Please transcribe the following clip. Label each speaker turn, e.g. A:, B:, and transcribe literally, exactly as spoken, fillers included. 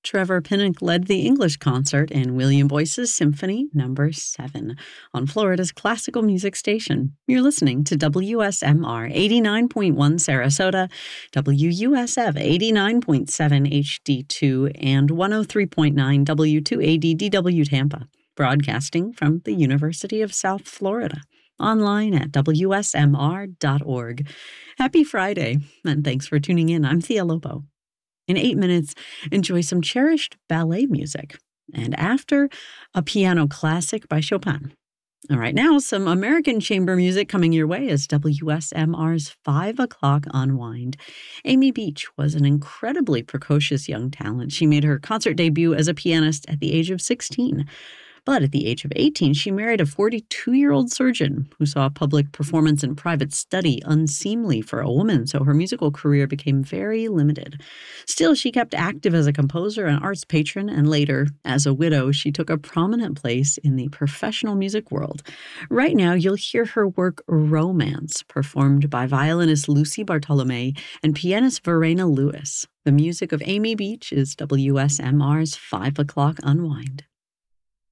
A: Trevor Pinnock led the English concert in William Boyce's Symphony Number seven on Florida's classical music station. You're listening to W S M R eighty-nine point one Sarasota, W U S F eighty-nine point seven H D two, and one oh three point nine W two A D D W Tampa, broadcasting from the University of South Florida. Online at W S M R dot org. Happy Friday, and thanks for tuning in. I'm Thea Lobo. In eight minutes, enjoy some cherished ballet music, and after, a piano classic by Chopin. All right, now some American chamber music coming your way as W S M R's five o'clock Unwind. Amy Beach was an incredibly precocious young talent. She made her concert debut as a pianist at the age of sixteen. But at the age of eighteen, she married a forty-two-year-old surgeon who saw public performance in private study unseemly for a woman, so her musical career became very limited. Still, she kept active as a composer and arts patron, and later, as a widow, she took a prominent place in the professional music world. Right now, you'll hear her work Romance, performed by violinist Lucy Bartolome and pianist Verena Lewis. The music of Amy Beach is W S M R's five o'clock Unwind.